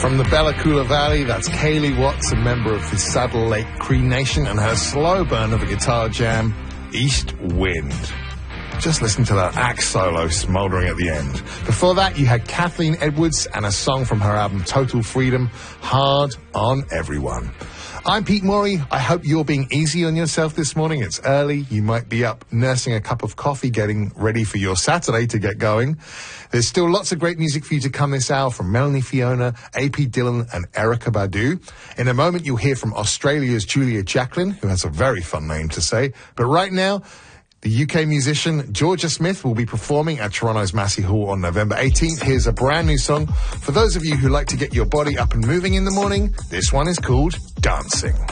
From the Bella Coola Valley, that's Kaylee Watts, a member of the Saddle Lake Cree Nation, and her slow burn of a guitar jam, East Wind. Just listen to that axe solo smouldering at the end. Before that, you had Kathleen Edwards and a song from her album Total Freedom, Hard on Everyone. I'm Pete Morey. I hope you're being easy on yourself this morning. It's early. You might be up nursing a cup of coffee, getting ready for your Saturday to get going. There's still lots of great music for you to come this hour from Melanie Fiona, A.P. Dillon and Erykah Badu. In a moment, you'll hear from Australia's Julia Jacklin, who has a very fun name to say. But right now, the UK musician Georgia Smith will be performing at Toronto's Massey Hall on November 18th. Here's a brand new song. For those of you who like to get your body up and moving in the morning, this one is called Dancing.